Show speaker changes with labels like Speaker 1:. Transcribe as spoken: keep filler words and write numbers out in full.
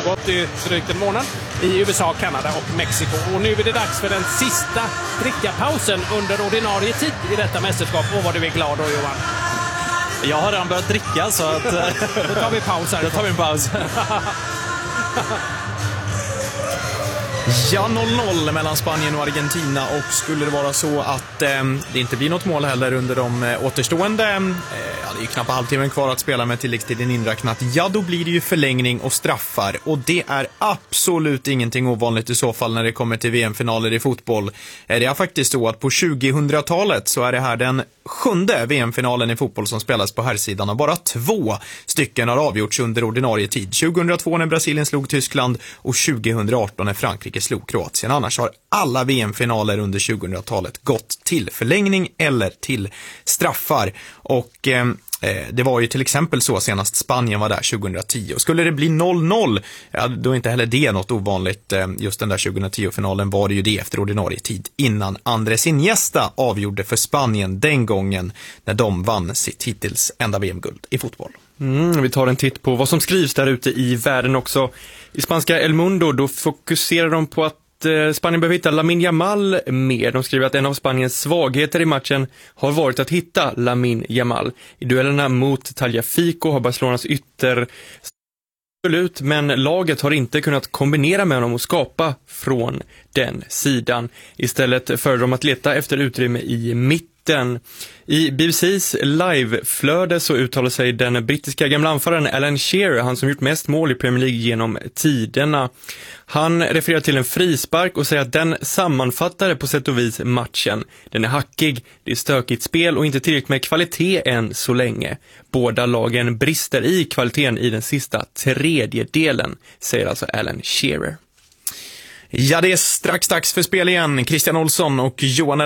Speaker 1: pågått i drygt en månad i U S A, Kanada och Mexiko. Och nu är det dags för den sista drickapausen under ordinarie tid i detta mästerskap. Och vad du är glad då, Johan.
Speaker 2: Jag har redan börjat dricka, så att...
Speaker 1: Då tar vi paus här.
Speaker 2: Då tar vi en paus.
Speaker 3: Ja, noll noll mellan Spanien och Argentina, och skulle det vara så att eh, det inte blir något mål heller under de eh, återstående, eh, ja, det är ju knappt halvtimmen kvar att spela med tilläggstiden inräknat, ja då blir det ju förlängning och straffar, och det är absolut ingenting ovanligt i så fall när det kommer till V M-finaler i fotboll. Eh, det är faktiskt så att på tjugohundratalet så är det här den sjunde V M-finalen i fotboll som spelas på herrsidan, och bara två stycken har avgjorts under ordinarie tid. tjugohundratvå när Brasilien slog Tyskland och tjugohundraarton när Frankrike slog Kroatien. Annars har alla V M-finaler under tjugohundratalet gått till förlängning eller till straffar. Och eh, det var ju till exempel så senast Spanien var där tjugohundratio. Skulle det bli noll noll, ja, då är inte heller det något ovanligt. Just den där tjugohundratio-finalen var det ju det efter ordinarie tid, innan Andrés Iniesta avgjorde för Spanien den gången när de vann sitt hittills enda V M-guld i fotboll.
Speaker 4: Mm, vi tar en titt på vad som skrivs där ute i världen också. I spanska El Mundo, då fokuserar de på att Spanien behöver hitta Lamine Yamal mer. De skriver att en av Spaniens svagheter i matchen har varit att hitta Lamine Yamal. I duellerna mot Tagliafico har Barcelonas ytter ut, men laget har inte kunnat kombinera med honom och skapa från den sidan. Istället för de att leta efter utrymme i mitten. I B B C:s liveflöde så uttalar sig den brittiska gamla anfallaren Alan Shearer, han som gjort mest mål i Premier League genom tiderna. Han refererar till en frispark och säger att den sammanfattar på sätt och vis matchen. Den är hackig, det är stökigt spel och inte tillräckligt med kvalitet än så länge. Båda lagen brister i kvaliteten i den sista tredjedelen, säger alltså Alan Shearer.
Speaker 3: Ja, det är strax dags för spel igen. Christian Olsson och Johan